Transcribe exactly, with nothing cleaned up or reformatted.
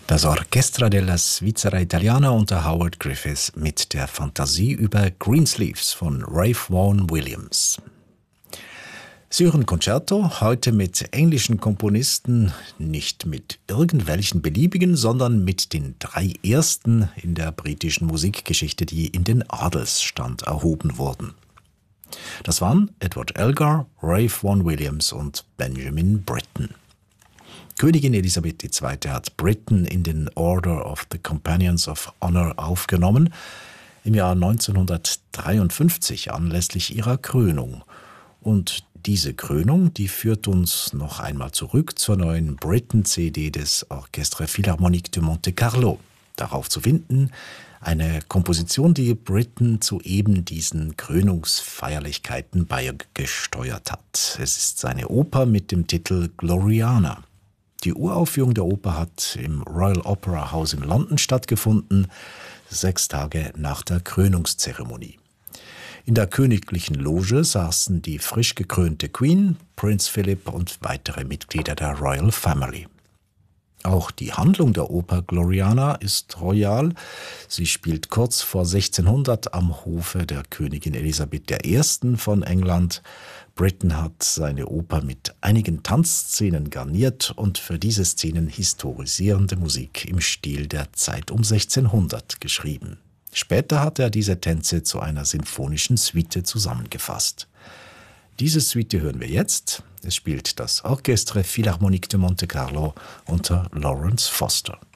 Das Orchestra della Svizzera Italiana unter Howard Griffiths mit der Fantasie über Greensleeves von Ralph Vaughan Williams. Sie hören Concerto, heute mit englischen Komponisten, nicht mit irgendwelchen beliebigen, sondern mit den drei ersten in der britischen Musikgeschichte, die in den Adelsstand erhoben wurden. Das waren Edward Elgar, Ralph Vaughan Williams und Benjamin Britten. Königin Elisabeth die Zweite hat Britten in den Order of the Companions of Honor aufgenommen, im Jahr neunzehnhundertdreiundfünfzig anlässlich ihrer Krönung. Und diese Krönung, die führt uns noch einmal zurück zur neuen Britten-C D des Orchestre Philharmonique de Monte Carlo. Darauf zu finden eine Komposition, die Britten zu eben diesen Krönungsfeierlichkeiten beigesteuert hat. Es ist seine Oper mit dem Titel Gloriana. Die Uraufführung der Oper hat im Royal Opera House in London stattgefunden, sechs Tage nach der Krönungszeremonie. In der königlichen Loge saßen die frisch gekrönte Queen, Prinz Philip und weitere Mitglieder der Royal Family. Auch die Handlung der Oper Gloriana ist royal. Sie spielt kurz vor sechzehnhundert am Hofe der Königin Elisabeth der Erste von England. Britten hat seine Oper mit einigen Tanzszenen garniert und für diese Szenen historisierende Musik im Stil der Zeit um sechzehnhundert geschrieben. Später hat er diese Tänze zu einer sinfonischen Suite zusammengefasst. Diese Suite hören wir jetzt. Es spielt das Orchestre Philharmonique de Monte Carlo unter Lawrence Foster.